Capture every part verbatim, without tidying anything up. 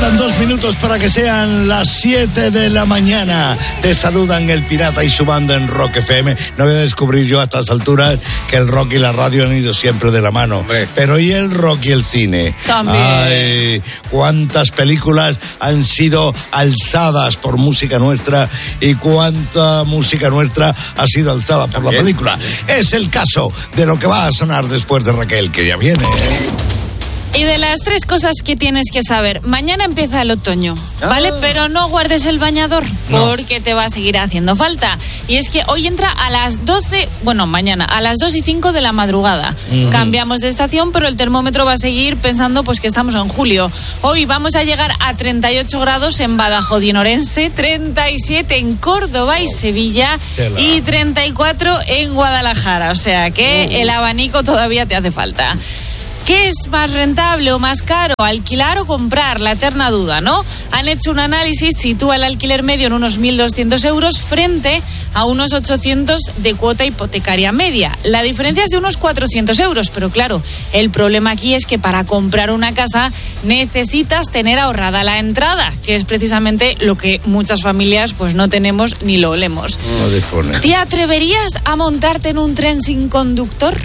Quedan dos minutos para que sean las siete de la mañana. Te saludan el Pirata y su banda en Rock F M. No voy a descubrir yo a estas alturas que el rock y la radio han ido siempre de la mano. Hombre. Pero ¿y el rock y el cine? También. Ay, cuántas películas han sido alzadas por música nuestra y cuánta música nuestra ha sido alzada por También. la película. Es el caso de lo que va a sonar después de Raquel, que ya viene. Y de las tres cosas que tienes que saber, mañana empieza el otoño, ¿vale? Ah. Pero no guardes el bañador, no. porque te va a seguir haciendo falta. Y es que hoy entra a las doce, bueno, mañana, a las dos y cinco de la madrugada. Uh-huh. Cambiamos de estación, pero el termómetro va a seguir pensando pues que estamos en julio. Hoy vamos a llegar a treinta y ocho grados en Badajoz y en Orense, treinta y siete en Córdoba y Sevilla y treinta y cuatro en Guadalajara. O sea que uh. el abanico todavía te hace falta. ¿Qué es más rentable o más caro? ¿Alquilar o comprar? La eterna duda, ¿no? Han hecho un análisis, sitúa el alquiler medio en unos mil doscientos euros frente a unos ochocientos de cuota hipotecaria media. La diferencia es de unos cuatrocientos euros, pero claro, el problema aquí es que para comprar una casa necesitas tener ahorrada la entrada, que es precisamente lo que muchas familias pues no tenemos ni lo olemos. No dispone. ¿Te atreverías a montarte en un tren sin conductor?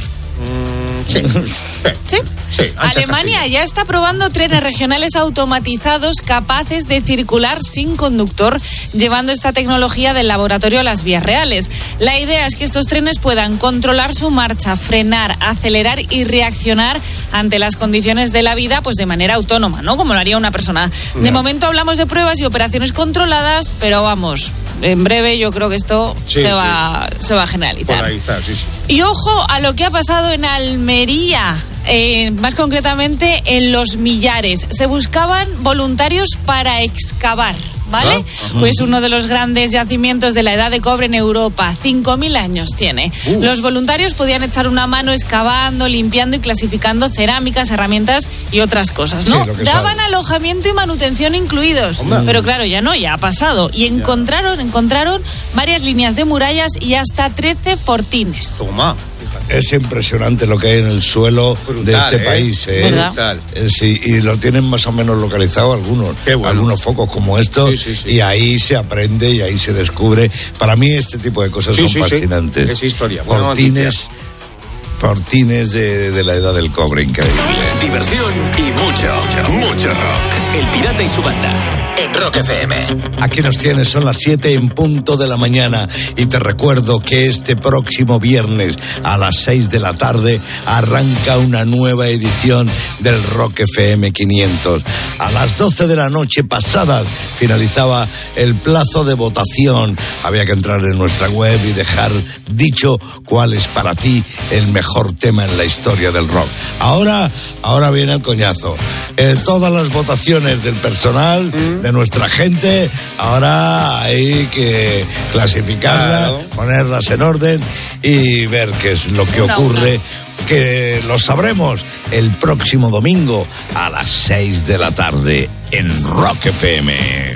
Sí. ¿Sí? Sí, Alemania ya está probando trenes regionales automatizados capaces de circular sin conductor, llevando esta tecnología del laboratorio a las vías reales. La idea es que estos trenes puedan controlar su marcha, frenar, acelerar y reaccionar ante las condiciones de la vida, pues de manera autónoma, ¿no? Como lo haría una persona. No. De momento hablamos de pruebas y operaciones controladas, pero vamos, en breve yo creo que esto sí, se, sí. Va, se va a generalizar. Polarizar, sí, sí. Y ojo a lo que ha pasado en Almería. Eh, más concretamente en Los Millares. Se buscaban voluntarios para excavar, ¿vale? ¿Ah? Pues uno de los grandes yacimientos de la edad de cobre en Europa, cinco mil años tiene. Uh. Los voluntarios podían echar una mano excavando, limpiando y clasificando cerámicas, herramientas y otras cosas, ¿no? Sí, daban sabe. alojamiento y manutención incluidos. Hombre. Pero claro, ya no, ya ha pasado. Y encontraron, encontraron varias líneas de murallas y hasta trece fortines. Toma. Es impresionante lo que hay en el suelo brutal, de este ¿eh? país. ¿eh? Brutal. Eh, sí, y lo tienen más o menos localizado algunos, bueno. algunos focos como estos, sí, sí, sí. y ahí se aprende y ahí se descubre. Para mí este tipo de cosas sí, son sí, fascinantes. Sí. Es historia. Fortines, fortines de, de la edad del cobre, increíble. Diversión y mucho, mucho rock. El Pirata y su banda. En Rock F M. Aquí nos tienes, son las siete en punto de la mañana y te recuerdo que este próximo viernes a las seis de la tarde arranca una nueva edición del Rock F M quinientos. A las doce de la noche pasadas finalizaba el plazo de votación. Había que entrar en nuestra web y dejar dicho cuál es para ti el mejor tema en la historia del rock. Ahora, ahora viene el coñazo. Eh, todas las votaciones del personal, mm. de nuestra gente, ahora hay que clasificarlas, claro. ponerlas en orden y ver qué es lo que una, ocurre, una. que lo sabremos el próximo domingo a las seis de la tarde en Rock F M.